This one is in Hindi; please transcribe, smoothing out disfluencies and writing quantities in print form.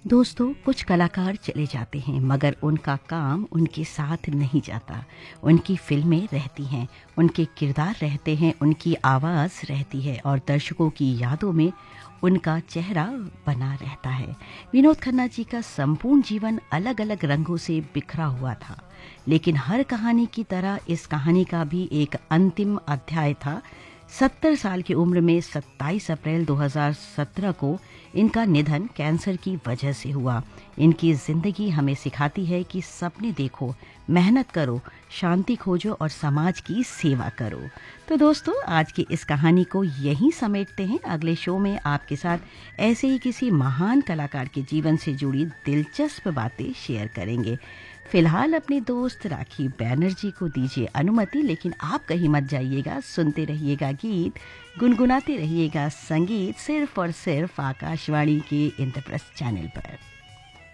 दोस्तों, कुछ कलाकार चले जाते हैं मगर उनका काम उनके साथ नहीं जाता। उनकी फिल्में रहती हैं, उनके किरदार रहते हैं, उनकी आवाज़ रहती है और दर्शकों की यादों में उनका चेहरा बना रहता है। विनोद खन्ना जी का संपूर्ण जीवन अलग अलग रंगों से बिखरा हुआ था, लेकिन हर कहानी की तरह इस कहानी का भी एक अंतिम अध्याय था। 70 साल की उम्र में 27 अप्रैल 2017 को इनका निधन कैंसर की वजह से हुआ। इनकी जिंदगी हमें सिखाती है कि सपने देखो, मेहनत करो, शांति खोजो और समाज की सेवा करो। तो दोस्तों, आज की इस कहानी को यहीं समेटते हैं। अगले शो में आपके साथ ऐसे ही किसी महान कलाकार के जीवन से जुड़ी दिलचस्प बातें शेयर करेंगे। फिलहाल अपने दोस्त राखी बैनर्जी को दीजिए अनुमति, लेकिन आप कहीं मत जाइएगा। सुनते रहिएगा गीत, गुनगुनाते रहिएगा संगीत, सिर्फ और सिर्फ आकाशवाणी के इंद्रप्रस्थ चैनल पर।